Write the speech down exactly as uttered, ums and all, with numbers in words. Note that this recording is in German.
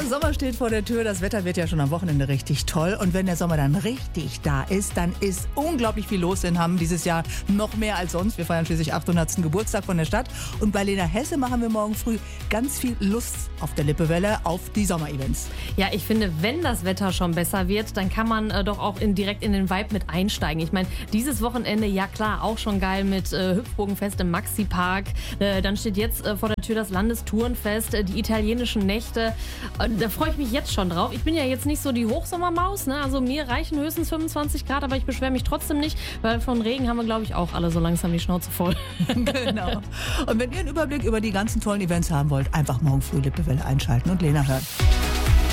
Sommer steht vor der Tür, das Wetter wird ja schon am Wochenende richtig toll. Und wenn der Sommer dann richtig da ist, dann ist unglaublich viel los in Hamm dieses Jahr, noch mehr als sonst. Wir feiern schließlich achthundertsten Geburtstag von der Stadt. Und bei Lena Hesse machen wir morgen früh ganz viel Lust auf der Lippewelle auf die Sommerevents. Ja, ich finde, wenn das Wetter schon besser wird, dann kann man äh, doch auch in, direkt in den Vibe mit einsteigen. Ich meine, dieses Wochenende, ja klar, auch schon geil mit äh, Hüpfbogenfest im Maxi-Park. Äh, dann steht jetzt äh, vor der Tür das Landestourenfest, äh, die italienischen Nächte. Äh, da freue ich mich jetzt schon drauf. Ich bin ja jetzt nicht so die Hochsommermaus, ne? Also mir reichen höchstens fünfundzwanzig Grad, aber ich beschwere mich trotzdem nicht, weil von Regen haben wir, glaube ich, auch alle so langsam die Schnauze voll. Genau. Und wenn ihr einen Überblick über die ganzen tollen Events haben wollt, einfach morgen früh Lippewelle einschalten und Lena hören.